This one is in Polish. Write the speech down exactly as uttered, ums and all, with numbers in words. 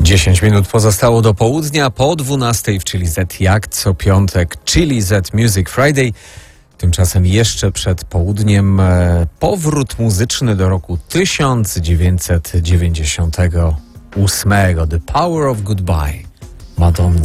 dziesięć minut pozostało do południa, po dwunastej w Chili Z jak co piątek Chili Z Music Friday. Tymczasem jeszcze przed południem e, powrót muzyczny do roku tysiąc dziewięćset dziewięćdziesiątego ósmego. The Power of Goodbye. Madonna.